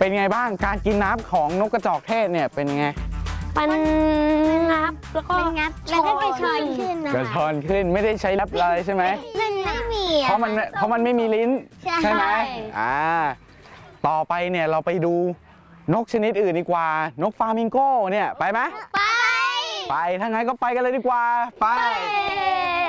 เป็นไงบ้างการกินน้ำของนกกระจอกเทศเนี่ยเป็นไงมันงับแล้วก็แล้วก็กระชอนขึ้นนะกระชอนขึ้นไม่ได้ใช้รับเลยใช่ไหมมันไม่มีเพราะมันไม่มีลิ้นใช่ไหมต่อไปเนี่ยเราไปดูนกชนิดอื่นดีกว่านกฟลามิงโก้เนี่ยไปไหมไปถ้างั้นก็ไปกันเลยดีกว่าไป